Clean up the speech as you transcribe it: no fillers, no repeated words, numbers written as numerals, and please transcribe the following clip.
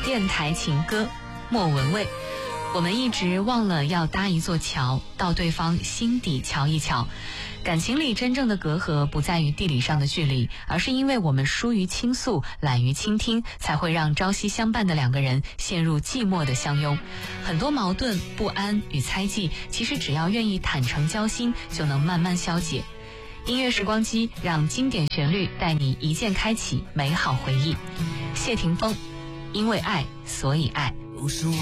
电台情歌，莫文蔚。我们一直忘了要搭一座桥，到对方心底瞧一瞧。感情里真正的隔阂不在于地理上的距离，而是因为我们疏于倾诉，懒于倾听，才会让朝夕相伴的两个人陷入寂寞的相拥。很多矛盾、不安与猜忌，其实只要愿意坦诚交心，就能慢慢消解。音乐时光机，让经典旋律带你一键开启美好回忆。谢霆锋，因为爱，所以爱。